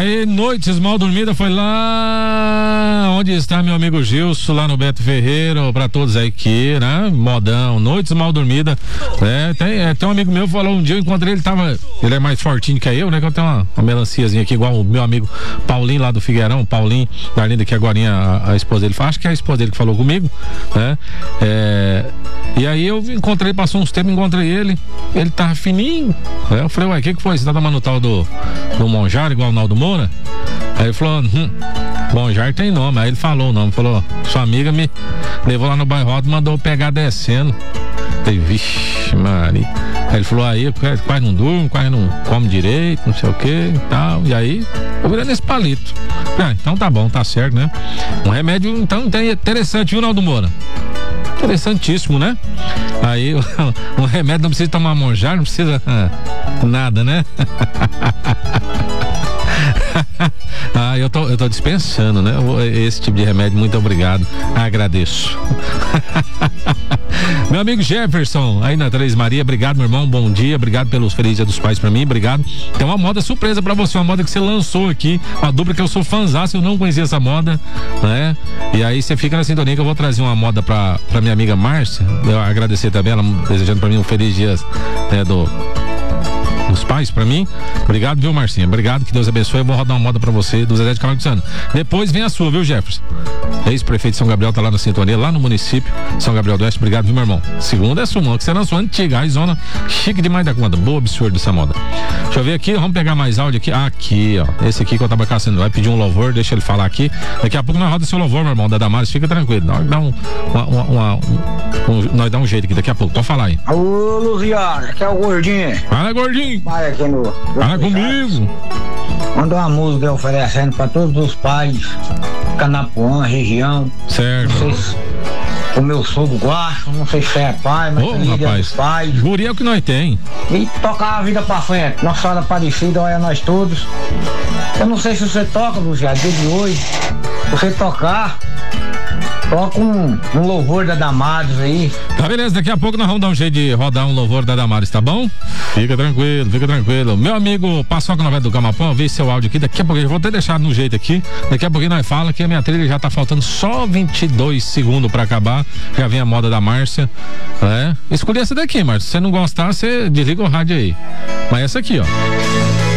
Aí, noites mal dormida, foi lá onde está meu amigo Gilson, lá no Beto Ferreira, pra todos aí que, né? Modão, noites mal dormida. Tem um amigo meu que falou, um dia eu encontrei ele é mais fortinho que eu, né? Que eu tenho uma melanciazinha aqui, igual o meu amigo Paulinho lá do Figueirão, Paulinho, da linda que agora a esposa dele, acho que é a esposa dele que falou comigo, né? E aí eu encontrei, passou uns tempos, encontrei ele tava fininho. Eu falei, ué, o que foi? Você tá tomando o tal do Monjar, igual o Naldo Moura? Aí ele falou, Monjar tem nome. Aí ele falou o nome, falou, sua amiga me levou lá no bairro alto e mandou pegar descendo. Falei, vixe, Maria. Aí ele falou, aí quase não durmo, quase não come direito, não sei o que e tal. E aí, eu virei nesse palito. Então tá bom, tá certo, né? Um remédio, então, interessante, viu, Naldo Moura? Interessantíssimo, né? Aí, um remédio não precisa tomar Monjar, não precisa nada, né? Eu tô dispensando, né? Esse tipo de remédio, muito obrigado. Agradeço. Meu amigo Jefferson, aí na Três Maria, obrigado, meu irmão, bom dia, obrigado pelos Feliz Dia dos Pais pra mim, obrigado. Tem uma moda surpresa pra você, uma moda que você lançou aqui, uma dupla que eu sou fãzaço, eu não conhecia essa moda, né? E aí você fica na sintonia que eu vou trazer uma moda pra minha amiga Márcia, eu agradecer também, ela desejando pra mim um feliz dia, né, dos pais pra mim. Obrigado, viu, Marcinha? Obrigado, que Deus abençoe. Eu vou rodar uma moda pra você do Zezé de Camargo Luciano. Depois vem a sua, viu, Jefferson? Ex-prefeito de São Gabriel tá lá na sintonia, lá no município São Gabriel do Oeste. Obrigado, viu, meu irmão? Segunda é sua, que você lançou antiga, a zona chique demais da conta. Boa, absurdo essa moda. Deixa eu ver aqui, vamos pegar mais áudio aqui. Aqui, ó. Esse aqui que eu tava caçando. Vai pedir um louvor, deixa ele falar aqui. Daqui a pouco nós roda seu louvor, meu irmão, da Damares. Fica tranquilo. Nós dá nós dá um jeito aqui daqui a pouco. Pode falar aí. Alô, Luziana, aqui é o Gordinho. Fala, Gordinho. Vai aqui no. Fala comigo. Manda uma música oferecendo pra todos os pais, Canapuã, região. Certo. Não sei se o meu sogro gosta, não sei se é pai, mas feliz Dia dos Pais. Guri é o que nós tem. E tocar a vida pra frente. Nossa Senhora Aparecida, olha nós todos. Eu não sei se você toca, Luziano, dia de hoje. Você toca um louvor da Damares aí. Tá, beleza, daqui a pouco nós vamos dar um jeito de rodar um louvor da Damares, tá bom? Fica tranquilo, fica tranquilo. Meu amigo Paçoca Novela do Camapão, eu vi seu áudio aqui, daqui a pouco eu vou até deixar no jeito aqui, daqui a pouquinho nós fala que a minha trilha já tá faltando só 22 segundos pra acabar, já vem a moda da Márcia, né? Escolhi essa daqui, Márcia, se você não gostar, você desliga o rádio aí, mas essa aqui, ó.